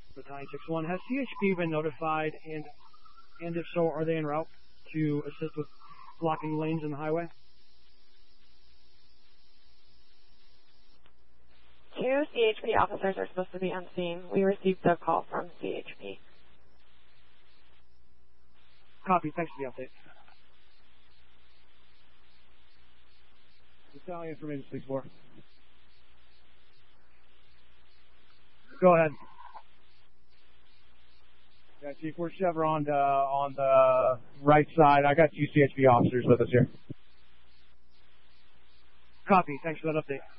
Battalion 6-1, has CHP been notified, and if so, are they en route to assist with blocking lanes in the highway? 2 CHP officers are supposed to be on scene. We received a call from CHP. Copy. Thanks for the update. Battalion Information 6-4. Go ahead. Yeah, Chief, we're chevroned on the right side. I got 2 CHP officers with us here. Copy. Thanks for that update.